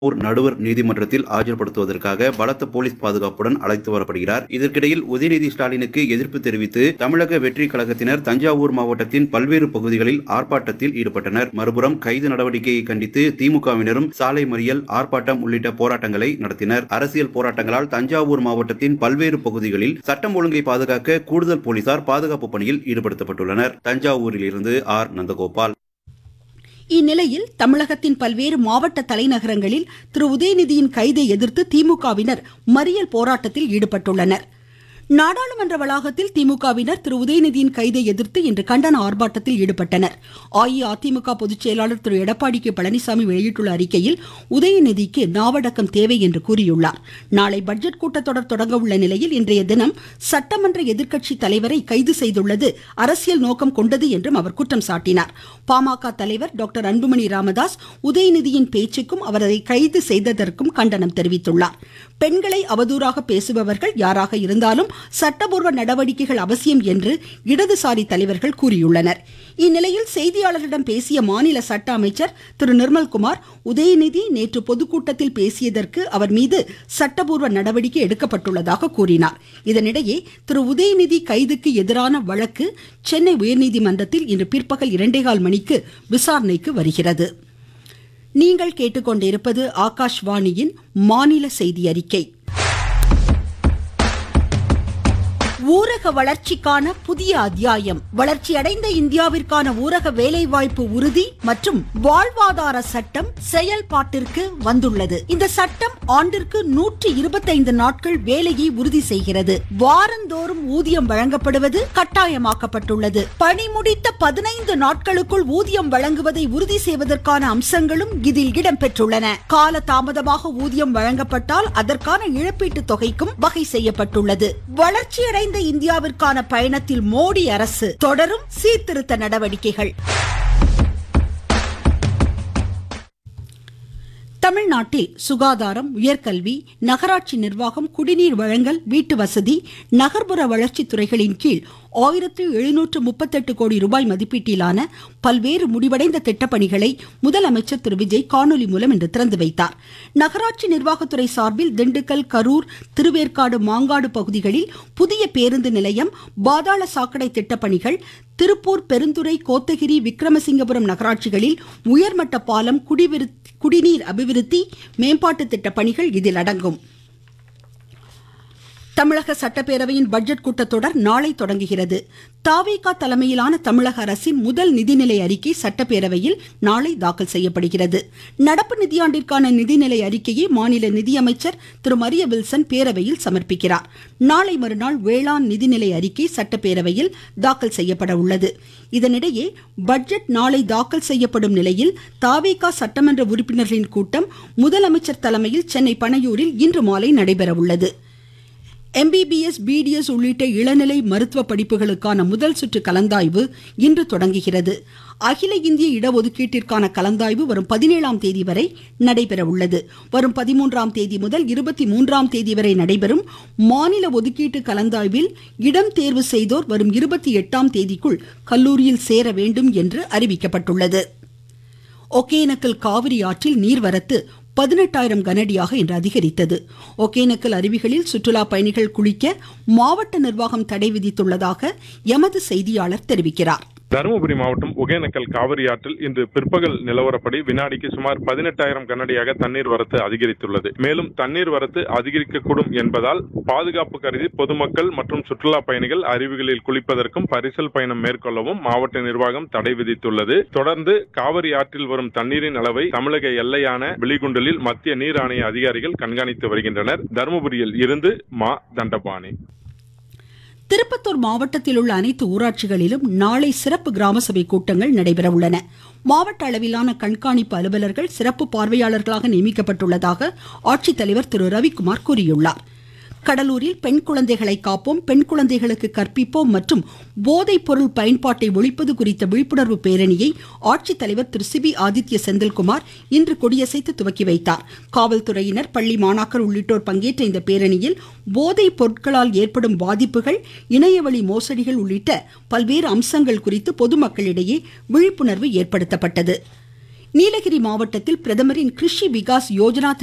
நடுவர் நீதிமன்றத்தில் ஆஜர்படுத்துவதற்காக பலத்த போலீஸ் பாதுகாப்புடன் அழைத்து வரப்படுகிறார். இதற்கிடையில் உதயநிதி ஸ்டாலினுக்கு எதிர்ப்பு தெரிவித்து தமிழக வெற்றி கழகத்தினர் தஞ்சாவூர் மாவட்டத்தின் பல்வேறு பகுதிகளில் ஆர்ப்பாட்டத்தில் ஈடுபட்டனர். மறுபுறம் கைது நடவடிக்கையை கண்டித்து திமுகவினரும் சாலை மறியல், ஆர்ப்பாட்டம் உள்ளிட்ட போராட்டங்களை நடத்தினர். அரசியல் போராட்டங்களால் தஞ்சாவூர் மாவட்டத்தின் பல்வேறு பகுதிகளில் சட்டம் ஒழுங்கை பாதுகாக்க கூடுதல் போலீசார் பாதுகாப்பு பணியில் ஈடுபடுத்தப்பட்டுள்ளனர். தஞ்சாவூரில் இருந்து ஆர். நந்தகோபால். இந்நிலையில் தமிழகத்தின் பல்வேறு மாவட்ட தலைநகரங்களில் திரு உதயநிதியின் கைதை எதிர்த்து திமுகவினர் மறியல் போராட்டத்தில் ஈடுபட்டுள்ளனர். நாடாளுமன்ற வளாகத்தில் திமுகவினர் திரு உதயநிதியின் கைதை எதிர்த்து இன்று கண்டன ஆர்ப்பாட்டத்தில் ஈடுபட்டனர். அஇஅதிமுக பொதுச் செயலாளர் திரு எடப்பாடி கே பழனிசாமி வெளியிட்டுள்ள அறிக்கையில் உதயநிதிக்கு நாவடக்கம் தேவை என்று கூறியுள்ளார். நாளை பட்ஜெட் கூட்டத்தொடர் தொடங்க உள்ள நிலையில் இன்றைய தினம் சட்டமன்ற எதிர்க்கட்சி தலைவரை கைது செய்துள்ளது அரசியல் நோக்கம் கொண்டது என்றும் அவர் குற்றம் சாட்டினார். பாமக தலைவர் டாக்டர் அன்புமணி ராமதாஸ் உதயநிதியின் பேச்சுக்கும் அவரை கைது செய்ததற்கும் கண்டனம் தெரிவித்துள்ளார். பெண்களை அவதூறாக பேசுபவர்கள் யாராக இருந்தாலும் சட்டபூர்வ நடவடிக்கைகள் அவசியம் என்று இடதுசாரி தலைவர்கள் கூறியுள்ளனர். இந்நிலையில் செய்தியாளர்களிடம் பேசிய மாநில சட்ட அமைச்சர் திரு நிர்மல்குமார், உதயநிதி நேற்று பொதுக்கூட்டத்தில் பேசியதற்கு அவர் மீது சட்டபூர்வ நடவடிக்கை எடுக்கப்பட்டுள்ளதாக கூறினார். இதனிடையே திரு உதயநிதி கைதுக்கு எதிரான வழக்கு சென்னை உயர்நீதிமன்றத்தில் இன்று பிற்பகல் 2:15 மணிக்கு விசாரணைக்கு வருகிறது. நீங்கள் கேட்டுக்கொண்டிருப்பது ஆகாஷ்வாணியின் மாநில செய்தி அறிக்கை. ஊரக வளர்ச்சிக்கான புதிய அத்தியாயம். வளர்ச்சியடைந்த இந்தியாவிற்கான ஊரக வேலைவாய்ப்பு உறுதி மற்றும் வாழ்வாதார சட்டம் செயல்பாட்டிற்கு வந்துள்ளது. இந்த சட்டம் ஆண்டிற்கு 125 நாட்கள் வேலையை உறுதி செய்கிறது. வாரந்தோறும் ஊதியம் வழங்கப்படுவது கட்டாயமாக்கப்பட்டுள்ளது. பணி முடித்த 15 நாட்களுக்குள் ஊதியம் வழங்குவதை உறுதி செய்வதற்கான அம்சங்களும் இதில் இடம்பெற்றுள்ளன. கால தாமதமாக ஊதியம் வழங்கப்பட்டால் அதற்கான இழப்பீட்டு தொகைக்கும் வகை செய்யப்பட்டுள்ளது. வளர்ச்சியடைந்த இந்தியாவிற்கான பயணத்தில் மோடி அரசு தொடரும் சீர்திருத்த நடவடிக்கைகள். தமிழ்நாட்டில் சுகாதாரம், உயர்கல்வி, நகராட்சி நிர்வாகம், குடிநீர் வழங்கல், வீட்டு வசதி, நகர்ப்புற வளர்ச்சி துறைகளின் கீழ் 1738 கோடி ரூபாய் மதிப்பீட்டிலான பல்வேறு முடிவடைந்த திட்டப்பணிகளை முதலமைச்சர் திரு விஜய் காணொலி மூலம் இன்று திறந்து வைத்தார். நகராட்சி நிர்வாகத்துறை சார்பில் திண்டுக்கல், கரூர், திருவேற்காடு, மாங்காடு பகுதிகளில் புதிய பேருந்து நிலையம், பாதாள சாக்கடை திட்டப்பணிகள், திருப்பூர், பெருந்துறை, கோத்தகிரி, விக்ரமசிங்கபுரம் நகராட்சிகளில் உயர்மட்ட பாலம், குடிநீர் அபிவிருத்தி, மேம்பாட்டு திட்டப்பணிகள் இதில் அடங்கும். தமிழக சட்டப்பேரவையின் பட்ஜெட் கூட்டத்தொடர் நாளை தொடங்குகிறது. தவிக தலைமையிலான தமிழக அரசின் முதல் நிதிநிலை அறிக்கை சட்டப்பேரவையில் நாளை தாக்கல் செய்யப்படுகிறது. நடப்பு நிதியாண்டிற்கான நிதிநிலை அறிக்கையை மாநில நிதியமைச்சர் திரு மரிய வில்சன் பேரவையில் சமர்ப்பிக்கிறார். நாளை மறுநாள் வேளாண் நிதிநிலை அறிக்கை சட்டப்பேரவையில் தாக்கல் செய்யப்பட உள்ளது. இதனிடையே பட்ஜெட் நாளை தாக்கல் செய்யப்படும் நிலையில் தவிக சட்டமன்ற உறுப்பினர்களின் கூட்டம் முதலமைச்சர் தலைமையில் சென்னை பனையூரில் இன்று மாலை நடைபெற உள்ளது. MBBS, BDS உள்ளிட்ட இளநிலை மருத்துவ படிப்புகளுக்கான முதல் சுற்று கலந்தாய்வு இன்று தொடங்குகிறது. அகில இந்திய இடஒதுக்கீட்டிற்கான கலந்தாய்வு வரும் 17ஆம் தேதி வரை நடைபெற உள்ளது. வரும் 13ஆம் தேதி முதல் 23ஆம் தேதி வரை நடைபெறும் மாநில ஒதுக்கீட்டு கலந்தாய்வில் இடம் தேர்வு செய்தோர் வரும் 28ஆம் தேதிக்குள் கல்லூரியில் சேர வேண்டும் என்று அறிவிக்கப்பட்டுள்ளது. ஒகேனக்கல் காவிரி ஆற்றில் நீர்வரத்து 18,000 கனஅடியாக இன்று அதிகரித்தது. ஒகேனக்கல் அருவிகளில் சுற்றுலா பயணிகள் குளிக்க மாவட்ட நிர்வாகம் தடை விதித்துள்ளதாக எமது செய்தியாளர் தெரிவிக்கிறார். தருமபுரி மாவட்டம் ஒகேனக்கல் காவிரி ஆற்றில் இன்று பிற்பகல் நிலவரப்படி வினாடிக்கு சுமார் 18,000 கனஅடியாக தண்ணீர் வரத்து அதிகரித்துள்ளது. மேலும் தண்ணீர் வரத்து அதிகரிக்கக்கூடும் என்பதால் பாதுகாப்பு கருதி பொதுமக்கள் மற்றும் சுற்றுலா பயணிகள் அருவிகளில் குளிப்பதற்கும் பரிசல் பயணம் மேற்கொள்ளவும் மாவட்ட நிர்வாகம் தடை விதித்துள்ளது. தொடர்ந்து காவிரி ஆற்றில் வரும் தண்ணீரின் அளவை தமிழக எல்லையான வெளிகுண்டலில் மத்திய நீர் ஆணைய அதிகாரிகள் கண்காணித்து வருகின்றனர். தருமபுரியில் இருந்து மா. தண்டபாணி. திருப்பத்தூர் மாவட்டத்தில் உள்ள அனைத்து ஊராட்சிகளிலும் நாளை சிறப்பு கிராம சபை கூட்டங்கள் நடைபெற உள்ளன. மாவட்ட அளவிலான கண்காணிப்பு அலுவலர்கள் சிறப்பு பார்வையாளர்களாக நியமிக்கப்பட்டுள்ளதாக ஆட்சித்தலைவர் திரு ரவிக்குமார் கூறியுள்ளார். கடலூரில் பெண் குழந்தைகளை காப்போம், பெண் குழந்தைகளுக்கு கற்பிப்போம் மற்றும் போதைப் பொருள் பயன்பாட்டை ஒழிப்பது குறித்த விழிப்புணர்வு பேரணியை ஆட்சித்தலைவர் திரு சிபி ஆதித்ய செந்தில்குமார் இன்று கொடியசைத்து துவக்கி வைத்தார். காவல்துறையினர், பள்ளி மாணாக்கர் உள்ளிட்டோர் பங்கேற்ற இந்த பேரணியில் போதைப் பொருட்களால் ஏற்படும் பாதிப்புகள், இணையவழி மோசடிகள் உள்ளிட்ட பல்வேறு அம்சங்கள் குறித்து பொதுமக்களிடையே விழிப்புணர்வு ஏற்படுத்தப்பட்டது. நீலகிரி மாவட்டத்தில் பிரதமரின் கிருஷி விகாஸ் யோஜனா